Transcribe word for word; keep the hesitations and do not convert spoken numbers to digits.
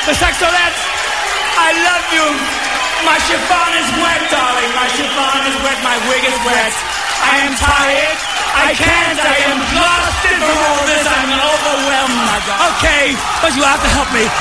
The saxolettes, I love you. My chiffon is wet, darling. My chiffon is wet. My wig is wet. I am tired. I can't. I am exhausted from all this. I'm overwhelmed. My God. Okay, but you have to help me.